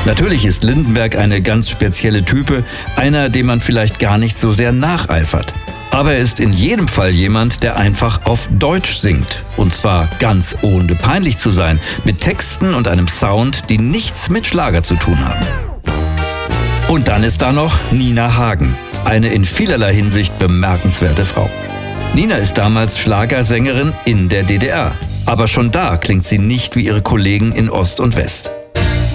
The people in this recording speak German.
Natürlich ist Lindenberg eine ganz spezielle Type, einer, dem man vielleicht gar nicht so sehr nacheifert. Aber er ist in jedem Fall jemand, der einfach auf Deutsch singt. Und zwar ganz ohne peinlich zu sein, mit Texten und einem Sound, die nichts mit Schlager zu tun haben. Und dann ist da noch Nina Hagen, eine in vielerlei Hinsicht bemerkenswerte Frau. Nina ist damals Schlagersängerin in der DDR. Aber schon da klingt sie nicht wie ihre Kollegen in Ost und West.